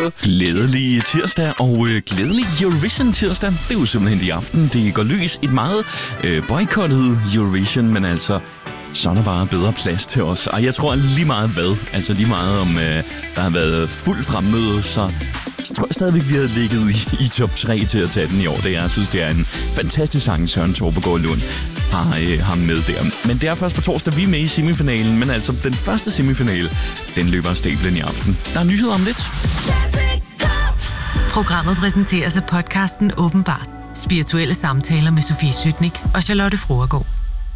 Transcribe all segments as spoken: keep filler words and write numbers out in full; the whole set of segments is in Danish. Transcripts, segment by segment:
Glædelig tirsdag og øh, glædelig Eurovision tirsdag. Det er jo simpelthen i aften, det går lys. Et meget øh, boykottet Eurovision, men altså, så er der bare bedre plads til os. Og jeg tror lige meget hvad, altså lige meget om øh, der har været fuld fremmøde, så så tror jeg stadigvæk, vi havde ligget i, i top tre til at tage den i år. Det er, jeg synes, det er en fantastisk sang, Søren Torpegaard Lund har øh, ham med der. Men det er først på torsdag, vi er med i semifinalen, men altså den første semifinale, den løber af stablen i aften. Der er nyheder om lidt. Programmet præsenteres af podcasten Åbenbart. Spirituelle samtaler med Sofie Sytnik og Charlotte Fruergaard.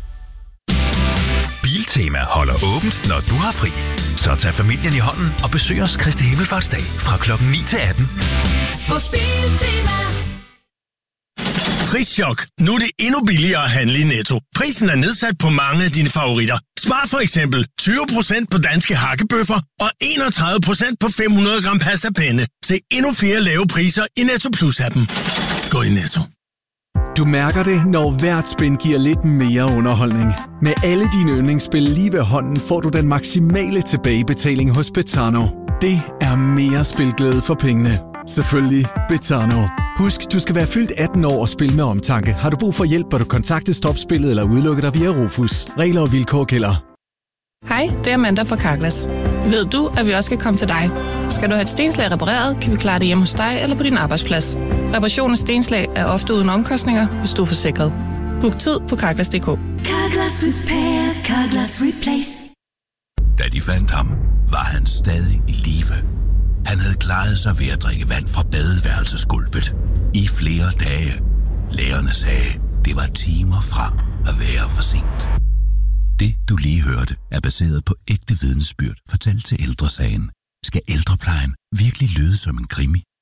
Biltema holder åbent, når du har fri. Så tag familien i hånden og besøg os Kristi Himmelfartsdag fra klokken ni til atten. Hos Biltema. Prischok. Nu er det endnu billigere at handle i Netto. Prisen er nedsat på mange af dine favoritter. Spar for eksempel tyve procent på danske hakkebøffer og enogtredive procent på fem hundrede gram pasta penne. Se endnu flere lave priser i Netto Plus-appen. Gå i Netto. Du mærker det, når hvert spin giver lidt mere underholdning. Med alle dine yndlingsspil lige ved hånden får du den maksimale tilbagebetaling hos Betano. Det er mere spilglæde for pengene. Selvfølgelig Betano. Husk, du skal være fyldt atten år og spille med omtanke. Har du brug for hjælp, bør du kontakte Stopspillet eller udelukke dig via Rufus. Regler og vilkår gælder. Hej, det er Amanda fra Carglass. Ved du, at vi også kan komme til dig? Skal du have et stenslag repareret, kan vi klare det hjemme hos dig eller på din arbejdsplads. Reparation af stenslag er ofte uden omkostninger, hvis du er forsikret. Book tid på carglass punktum d k. Carglass Repair, Carglass Replace. Da de fandt ham, var han stadig i live. Han havde klaret sig ved at drikke vand fra badeværelsesgulvet i flere dage. Lægerne sagde, det var timer fra at være for sent. Det, du lige hørte, er baseret på ægte vidnesbyrd fortalt til Ældresagen. Skal ældreplejen virkelig lyde som en krimi?